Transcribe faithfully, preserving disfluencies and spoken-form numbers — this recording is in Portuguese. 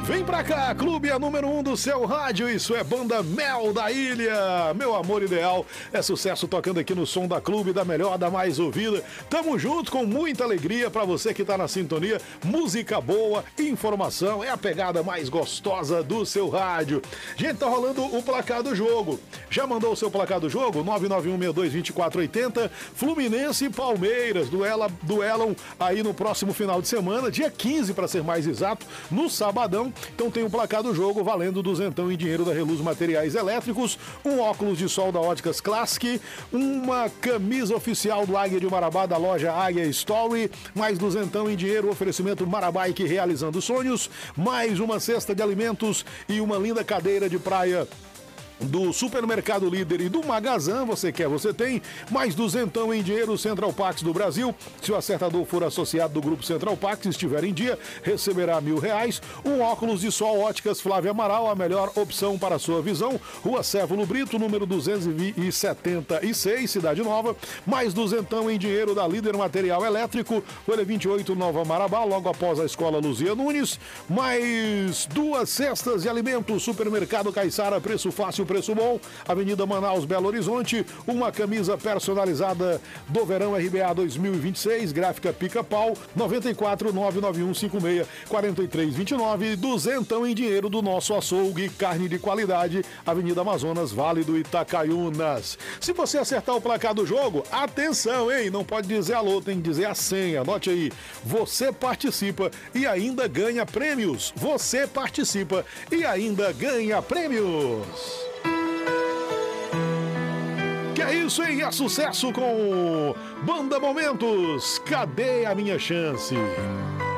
Vem pra cá, clube é número um do seu rádio, isso é Banda Mel da Ilha, meu amor ideal, é sucesso tocando aqui no som da clube, da melhor, da mais ouvida. Tamo junto com muita alegria pra você que tá na sintonia, música boa, informação, é a pegada mais gostosa do seu rádio. Gente, tá rolando o placar do jogo. Já mandou o seu placar do jogo? nove nove um seis dois dois quatro oito zero, Fluminense e Palmeiras, duela, duelam aí no próximo final de semana, dia quinze pra ser mais exato, no sabadão. Então tem o placar do jogo valendo duzentão em dinheiro da Reluz Materiais Elétricos, um óculos de sol da Óticas Classic, uma camisa oficial do Águia de Marabá da loja Águia Story, mais duzentão em dinheiro, oferecimento Marabike realizando sonhos, mais uma cesta de alimentos e uma linda cadeira de praia do Supermercado Líder e do Magazan, você quer, você tem, mais duzentão em dinheiro Central Pax do Brasil, se o acertador for associado do Grupo Central Pax e estiver em dia, receberá mil reais, um óculos de sol Óticas Flávia Amaral, a melhor opção para a sua visão, Rua Cévolo Brito, número duzentos e setenta e seis, Cidade Nova, mais duzentão em dinheiro da Líder Material Elétrico, Folha vinte e oito, Nova Marabá, logo após a Escola Luzia Nunes, mais duas cestas de alimentos, Supermercado Caiçara, preço fácil, preço bom, Avenida Manaus, Belo Horizonte, uma camisa personalizada do verão R B A dois mil e vinte e seis, gráfica Pica-Pau, nove quatro nove nove um cinco seis quatro três dois nove, duzentão em dinheiro do nosso açougue, carne de qualidade, Avenida Amazonas, Vale do Itacaiunas. Se você acertar o placar do jogo, atenção, hein? Não pode dizer alô, tem que dizer a senha, anote aí. Você participa e ainda ganha prêmios. Você participa e ainda ganha prêmios. Que é isso, hein? É sucesso com Banda Momentos. Cadê a minha chance?